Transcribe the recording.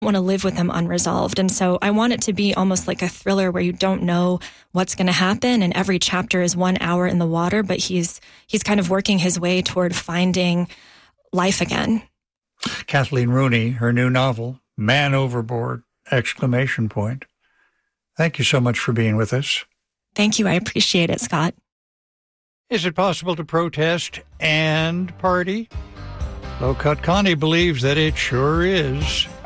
want to live with them unresolved. And so I want it to be almost like a thriller where you don't know what's going to happen. And every chapter is 1 hour in the water, but he's kind of working his way toward finding life again. Kathleen Rooney, her new novel, Man Overboard, ! Thank you so much for being with us. Thank you. I appreciate it, Scott. Is it possible to protest and party? Low Cut Connie believes that it sure is.